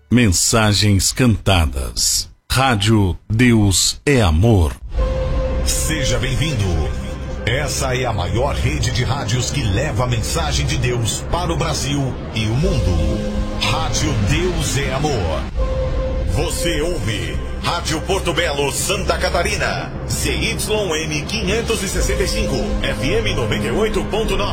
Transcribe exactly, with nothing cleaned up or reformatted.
Mensagens cantadas. Rádio Deus é Amor. Seja bem-vindo. Essa é a maior rede de rádios que leva a mensagem de Deus para o Brasil e o mundo. Rádio Deus é Amor. Você ouve Rádio Porto Belo, Santa Catarina. C Y M quinhentos e sessenta e cinco, F M noventa e oito ponto nove.